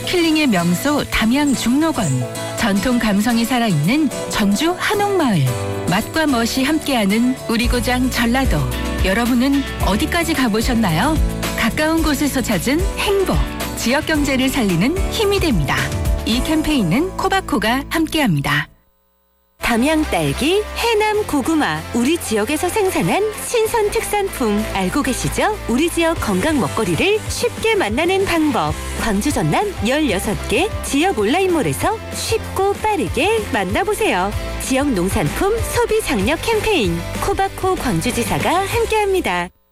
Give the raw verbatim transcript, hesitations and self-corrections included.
가족 힐링의 명소 담양 중록원, 전통 감성이 살아있는 전주 한옥마을, 맛과 멋이 함께하는 우리 고장 전라도. 여러분은 어디까지 가보셨나요? 가까운 곳에서 찾은 행복, 지역 경제를 살리는 힘이 됩니다. 이 캠페인은 코바코가 함께합니다. 담양 딸기, 해남 고구마, 우리 지역에서 생산한 신선 특산품 알고 계시죠? 우리 지역 건강 먹거리를 쉽게 만나는 방법. 광주 전남 열여섯 개 지역 온라인몰에서 쉽고 빠르게 만나보세요. 지역 농산품 소비 장려 캠페인 코바코 광주지사가 함께합니다.